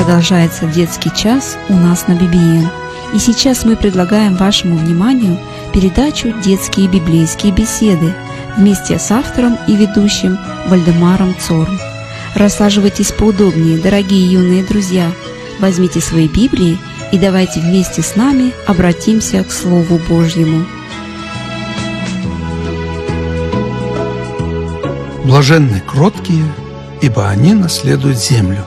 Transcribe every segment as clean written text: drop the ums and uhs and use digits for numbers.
Продолжается детский час у нас на BBN. И сейчас мы предлагаем вашему вниманию передачу «Детские библейские беседы» вместе с автором и ведущим Вальдемаром Цорн. Рассаживайтесь поудобнее, дорогие юные друзья. Возьмите свои Библии и давайте вместе с нами обратимся к Слову Божьему. Блаженны кроткие, ибо они наследуют землю.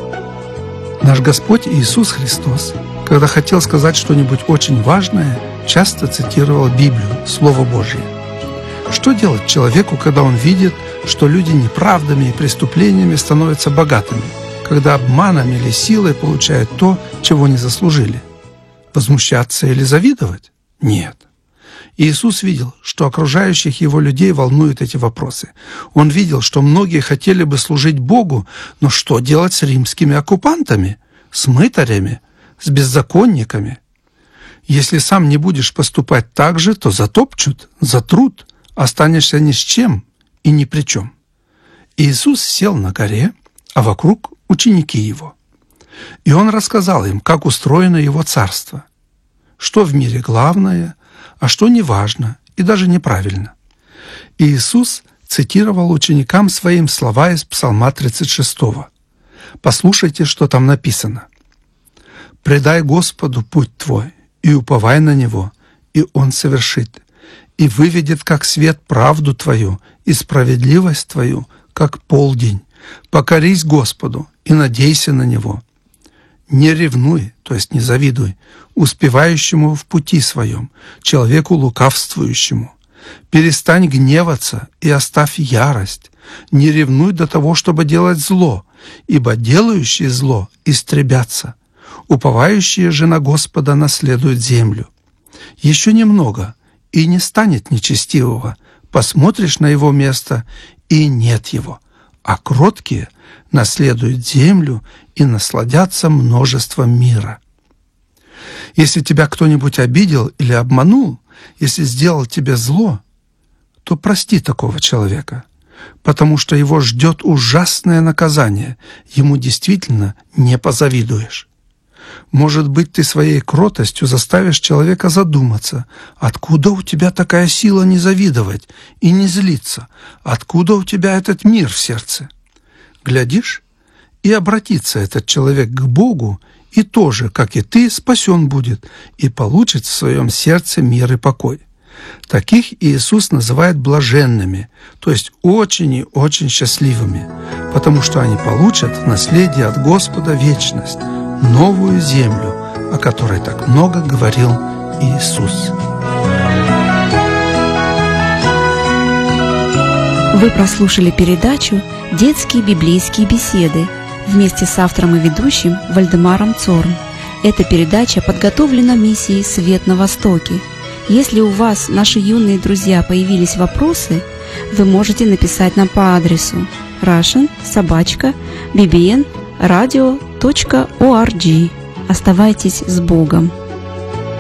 Наш Господь Иисус Христос, когда хотел сказать что-нибудь очень важное, часто цитировал Библию, Слово Божье. Что делать человеку, когда он видит, что люди неправдами и преступлениями становятся богатыми, когда обманом или силой получают то, чего не заслужили? Возмущаться или завидовать? Нет. Иисус видел, что окружающих его людей волнуют эти вопросы. Он видел, что многие хотели бы служить Богу, но что делать с римскими оккупантами, с мытарями, с беззаконниками? Если сам не будешь поступать так же, то затопчут, затрут, останешься ни с чем и ни при чем. Иисус сел на горе, а вокруг ученики его. И он рассказал им, как устроено его царство, что в мире главное, а что неважно и даже неправильно. Иисус цитировал ученикам своим слова из Псалма 36. Послушайте, что там написано. «Предай Господу путь твой, и уповай на Него, и Он совершит, и выведет как свет правду твою, и справедливость твою, как полдень. Покорись Господу и надейся на Него. Не ревнуй, то есть не завидуй, успевающему в пути своем, человеку лукавствующему. Перестань гневаться и оставь ярость. Не ревнуй до того, чтобы делать зло, ибо делающие зло истребятся. Уповающие же на Господа наследуют землю. Еще немного, и не станет нечестивого. Посмотришь на его место, и нет его. А кроткие наследуют землю и насладятся множеством мира». Если тебя кто-нибудь обидел или обманул, если сделал тебе зло, то прости такого человека, потому что его ждет ужасное наказание, ему действительно не позавидуешь. Может быть, ты своей кротостью заставишь человека задуматься, откуда у тебя такая сила не завидовать и не злиться, откуда у тебя этот мир в сердце. Глядишь, и обратится этот человек к Богу, и тоже, как и ты, спасен будет и получит в своем сердце мир и покой. Таких Иисус называет блаженными, то есть очень и очень счастливыми, потому что они получат в наследие от Господа вечность, новую землю, о которой так много говорил Иисус. Вы прослушали передачу «Детские библейские беседы» вместе с автором и ведущим Вальдемаром Цорн. Эта передача подготовлена миссией «Свет на Востоке». Если у вас, наши юные друзья, появились вопросы, вы можете написать нам по адресу russian@bbnradio.org. Оставайтесь с Богом!